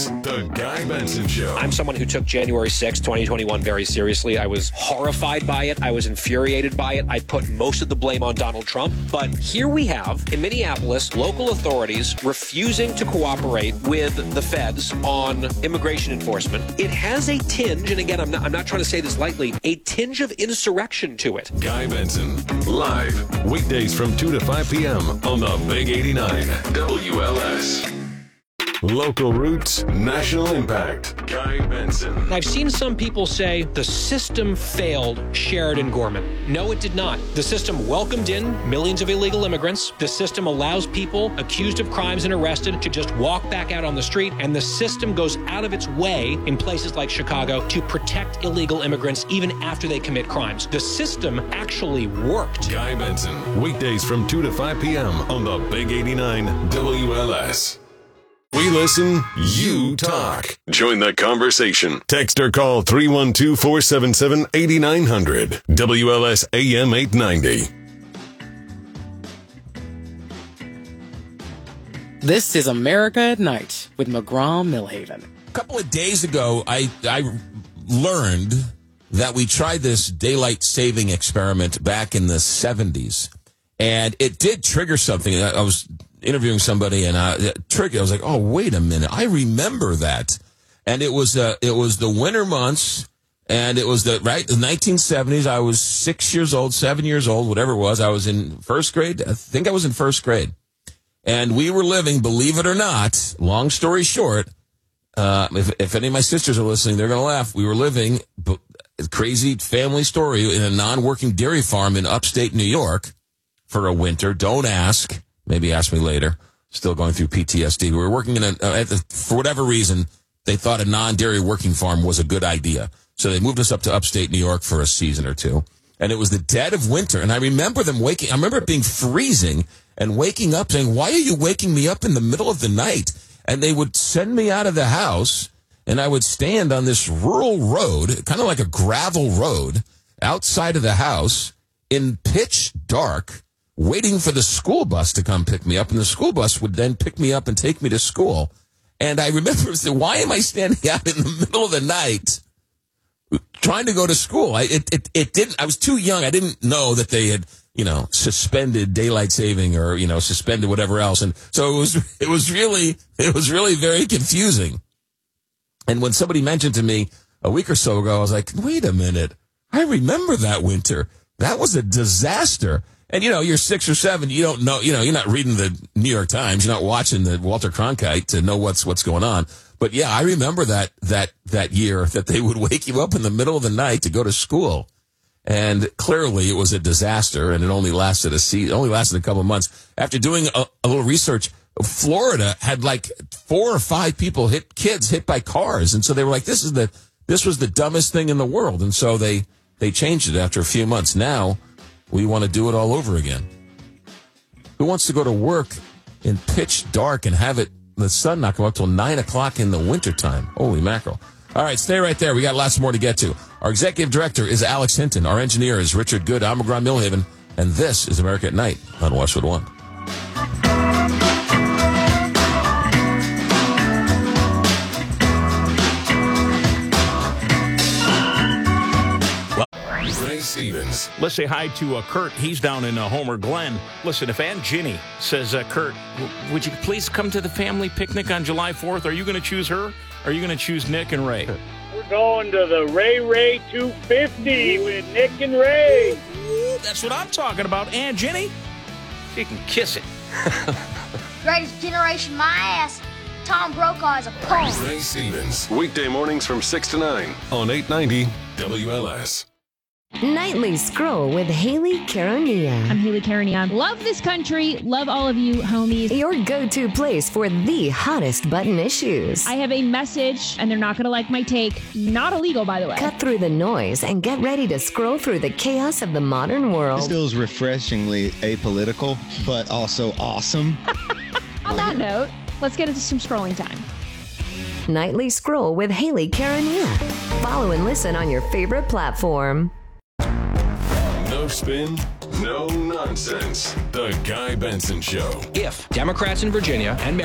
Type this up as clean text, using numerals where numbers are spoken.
The Guy Benson Show. I'm someone who took January 6, 2021 very seriously. I was horrified by it. I was infuriated by it. I put most of the blame on Donald Trump. But here we have, in Minneapolis, local authorities refusing to cooperate with the feds on immigration enforcement. It has a tinge, and again, I'm not trying to say this lightly, a tinge of insurrection to it. Guy Benson, live, weekdays from 2 to 5 p.m. on the Big 89 WLS. Local roots, national impact. Guy Benson. I've seen some people say the system failed Sheridan Gorman. No, it did not. The system welcomed in millions of illegal immigrants. The system allows people accused of crimes and arrested to just walk back out on the street. And the system goes out of its way in places like Chicago to protect illegal immigrants even after they commit crimes. The system actually worked. Guy Benson, weekdays from 2 to 5 p.m. on the Big 89 WLS. We listen, you talk. Join the conversation. Text or call 312-477-8900. WLS AM 890. This is America at Night with McGraw-Millhaven. A couple of days ago, I learned that we tried this daylight saving experiment back in the 70s, and it did trigger something. I was interviewing somebody, and I was like, oh, wait a minute. I remember that. And it was the winter months, and it was the 1970s. I was 6 years old, 7 years old, whatever it was. I was in first grade. I think I was in first grade. And we were living, believe it or not, long story short, if any of my sisters are listening, they're going to laugh. We were living, crazy family story, in a non-working dairy farm in upstate New York for a winter. Don't ask. Maybe ask me later. Still going through PTSD. We were working for whatever reason, they thought a non-dairy working farm was a good idea. So they moved us up to upstate New York for a season or two. And it was the dead of winter. And I remember I remember it being freezing and waking up saying, why are you waking me up in the middle of the night? And they would send me out of the house, and I would stand on this rural road, kind of like a gravel road, outside of the house in pitch dark, waiting for the school bus to come pick me up, and the school bus would then pick me up and take me to school. And I remember saying, why am I standing out in the middle of the night trying to go to school? I was too young. I didn't know that they had, suspended daylight saving or, suspended whatever else. And so it was really very confusing. And when somebody mentioned to me a week or so ago, I was like, wait a minute. I remember that winter. That was a disaster. And, you're 6 or 7, you don't know, you're not reading the New York Times, you're not watching the Walter Cronkite to know what's going on. But yeah, I remember that year that they would wake you up in the middle of the night to go to school. And clearly it was a disaster, and it only lasted a couple of months. After doing a little research, Florida had like 4 or 5 kids hit by cars. And so they were like, this was the dumbest thing in the world. And so they changed it after a few months. Now we want to do it all over again. Who wants to go to work in pitch dark and have the sun not come up till 9 o'clock in the wintertime? Holy mackerel. All right, stay right there. We got lots more to get to. Our executive director is Alex Hinton. Our engineer is Richard Good. I'm McGraw-Millhaven, and this is America at Night on Westwood One. Stevens. Let's say hi to Kurt. He's down in Homer Glen. Listen, if Aunt Ginny says, Kurt, would you please come to the family picnic on July 4th? Are you going to choose her? Or are you going to choose Nick and Ray? We're going to the Ray 250 with Nick and Ray. That's what I'm talking about. Aunt Ginny, she can kiss it. Greatest generation, my ass. Tom Brokaw is a punk. Ray Stevens. Weekday mornings from 6 to 9 on 890 WLS. Nightly Scroll with Haley Caronia. I'm Haley Caronia. Love this country. Love all of you, homies. Your go-to place for the hottest button issues. I have a message, and they're not going to like my take. Not illegal, by the way. Cut through the noise and get ready to scroll through the chaos of the modern world. This feels refreshingly apolitical, but also awesome. On that note, let's get into some scrolling time. Nightly Scroll with Haley Caronia. Follow and listen on your favorite platform. No spin, no nonsense. The Guy Benson Show. If Democrats in Virginia and